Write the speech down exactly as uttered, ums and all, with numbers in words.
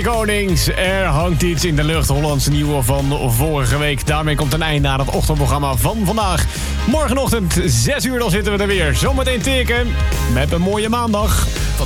Konings, er hangt iets in de lucht. Hollandse nieuwe van vorige week. Daarmee komt een einde aan het ochtendprogramma van vandaag. Morgenochtend, zes uur, dan zitten we er weer. Zometeen teken met een mooie maandag.